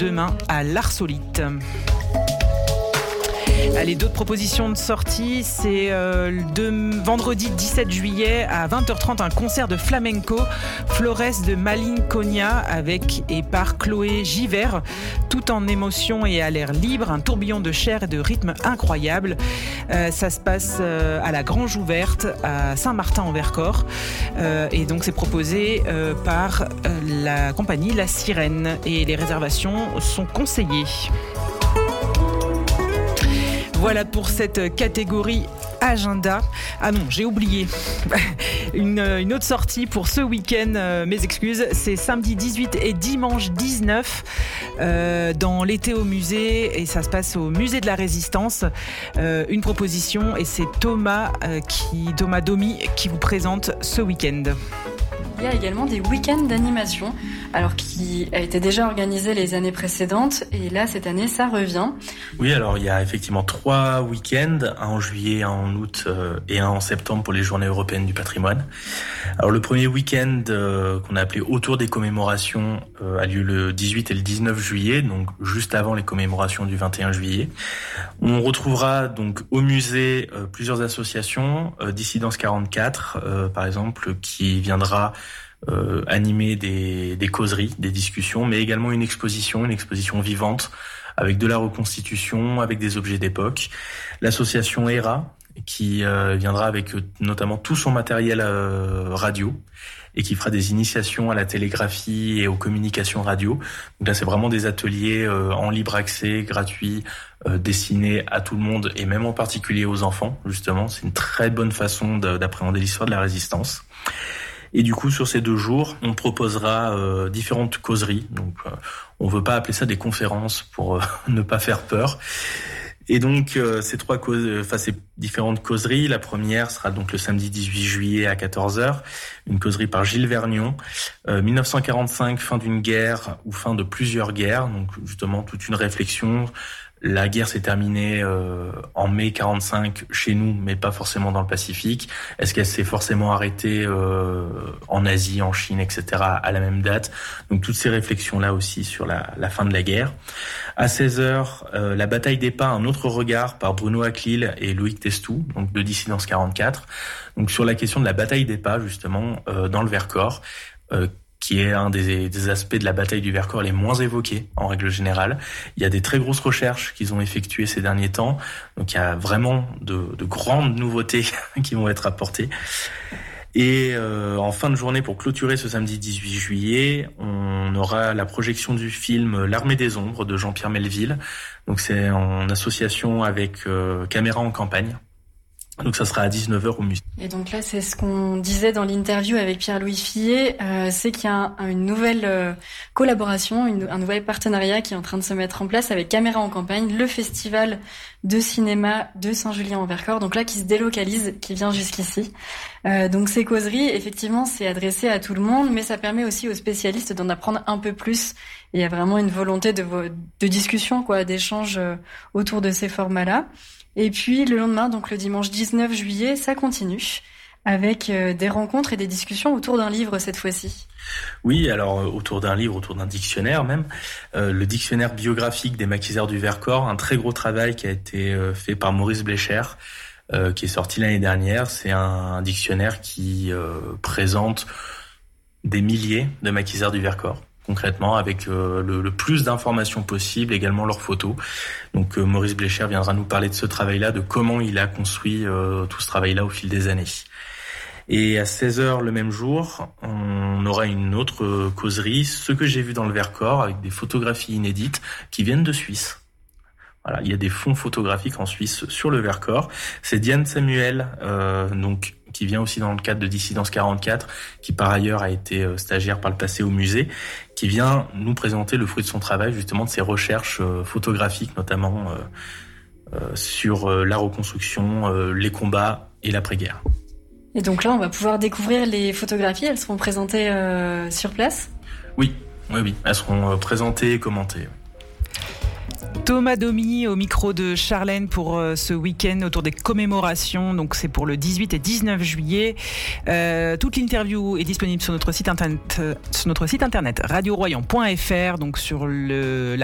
demain à l'Arsolite. Allez, d'autres propositions de sortie, c'est vendredi 17 juillet à 20h30 un concert de flamenco, Flores de Malinconia avec et par Chloé Givert, tout en émotion et à l'air libre, un tourbillon de chair et de rythme incroyable. Ça se passe à la Grange Ouverte à Saint-Martin-en-Vercors et donc c'est proposé par la compagnie La Sirène et les réservations sont conseillées. Voilà pour cette catégorie agenda. Ah non, j'ai oublié. Une autre sortie pour ce week-end, mes excuses, c'est samedi 18 et dimanche 19 dans l'été au musée et ça se passe au musée de la Résistance. Une proposition et c'est Thomas Domi qui vous présente ce week-end. Il y a également des week-ends d'animation, alors qui a été déjà organisé les années précédentes, et là, cette année, ça revient. Oui, alors il y a effectivement 3 week-ends, un en juillet, un en août et un en septembre pour les Journées européennes du patrimoine. Alors le premier week-end qu'on a appelé Autour des commémorations a lieu le 18 et le 19 juillet, donc juste avant les commémorations du 21 juillet. On retrouvera donc au musée plusieurs associations, Dissidence 44 par exemple, qui viendra animer des causeries, des discussions, mais également une exposition vivante avec de la reconstitution, avec des objets d'époque. L'association ERA qui viendra avec notamment tout son matériel radio et qui fera des initiations à la télégraphie et aux communications radio. Donc là, c'est vraiment des ateliers en libre accès, gratuits, destinés à tout le monde et même en particulier aux enfants, justement. C'est une très bonne façon d'appréhender l'histoire de la Résistance. Et du coup, sur ces 2 jours, on proposera différentes causeries. Donc, on veut pas appeler ça des conférences pour ne pas faire peur. Et donc, ces différentes causeries, la première sera donc le samedi 18 juillet à 14h, une causerie par Gilles Vergnon, 1945, fin d'une guerre ou fin de plusieurs guerres. Donc, justement, toute une réflexion. La guerre s'est terminée en mai 45 chez nous, mais pas forcément dans le Pacifique. Est-ce qu'elle s'est forcément arrêtée en Asie, en Chine, etc. à la même date? Donc toutes ces réflexions-là aussi sur la fin de la guerre. À 16h, la bataille des pas, un autre regard par Bruno Aclil et Loïc Testou, donc de Dissidence 44. Donc sur la question de la bataille des pas, justement, dans le Vercors, qui est un des aspects de la bataille du Vercors les moins évoqués en règle générale. Il y a des très grosses recherches qu'ils ont effectuées ces derniers temps, donc il y a vraiment de grandes nouveautés qui vont être apportées. Et en fin de journée, pour clôturer ce samedi 18 juillet, on aura la projection du film L'Armée des Ombres de Jean-Pierre Melville. Donc c'est en association avec Caméra en campagne. Donc ça sera à 19h au musée. Et donc là, c'est ce qu'on disait dans l'interview avec Pierre-Louis Fillet, c'est qu'il y a une nouvelle collaboration, un nouvel partenariat qui est en train de se mettre en place avec Caméra en campagne, le festival de cinéma de Saint-Julien-en-Vercors, donc là qui se délocalise, qui vient jusqu'ici. Donc ces causeries, effectivement, c'est adressé à tout le monde, mais ça permet aussi aux spécialistes d'en apprendre un peu plus. Et il y a vraiment une volonté de discussion, d'échange autour de ces formats-là. Et puis le lendemain, donc le dimanche 19 juillet, ça continue avec des rencontres et des discussions autour d'un livre cette fois-ci. Oui, alors autour d'un livre, autour d'un dictionnaire même, le dictionnaire biographique des maquisards du Vercors, un très gros travail qui a été fait par Maurice Blécher, qui est sorti l'année dernière. C'est un dictionnaire qui présente des milliers de maquisards du Vercors, concrètement, avec le plus d'informations possible, également leurs photos. Donc Maurice Blécher viendra nous parler de ce travail-là, de comment il a construit tout ce travail-là au fil des années. Et à 16h le même jour, on aura une autre causerie, ce que j'ai vu dans le Vercors, avec des photographies inédites qui viennent de Suisse. Voilà, il y a des fonds photographiques en Suisse sur le Vercors. C'est Diane Samuel, qui vient aussi dans le cadre de Dissidence 44, qui par ailleurs a été stagiaire par le passé au musée, qui vient nous présenter le fruit de son travail, justement de ses recherches photographiques, notamment sur la reconstruction, les combats et l'après-guerre. Et donc là, on va pouvoir découvrir les photographies, elles seront présentées sur place ? Oui, elles seront présentées et commentées. Thomas Domi au micro de Charlène pour ce week-end autour des commémorations. Donc c'est pour le 18 et 19 juillet. Toute l'interview est disponible sur notre site internet radioroyan.fr. Donc sur la